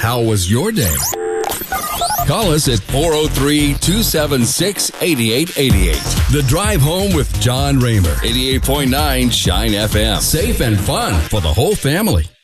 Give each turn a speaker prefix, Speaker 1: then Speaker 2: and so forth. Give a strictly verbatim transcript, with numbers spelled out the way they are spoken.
Speaker 1: How was your day? Call us at four oh three, two seven six, eight eight eight eight. The Drive Home with John Raymer. eighty-eight point nine Shine F M. Safe and fun for the whole family.